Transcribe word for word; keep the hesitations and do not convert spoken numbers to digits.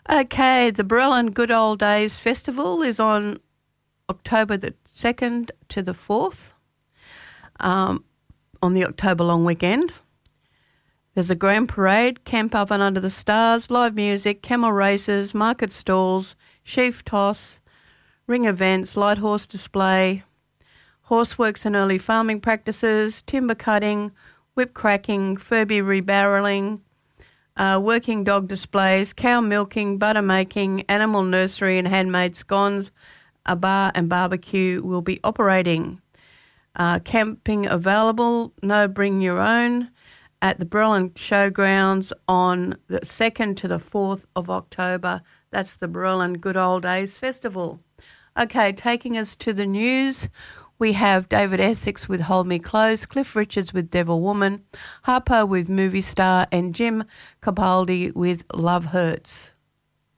Okay, the Barellan Good Old Days Festival is on October the second to the fourth, um, on the October long weekend. There's a grand parade, camp oven under the stars, live music, camel races, market stalls, sheaf toss, ring events, light horse display, horseworks and early farming practices, timber cutting, whip cracking, Furby rebarrelling, uh, working dog displays, cow milking, butter making, animal nursery and handmade scones. A bar and barbecue will be operating. Uh, camping available, no bring your own, at the Barellan Showgrounds on the second to the fourth of October. That's the Barellan Good Old Days Festival. Okay, taking us to the news, we have David Essex with Hold Me Close, Cliff Richards with Devil Woman, Harpo with Movie Star, and Jim Capaldi with Love Hurts.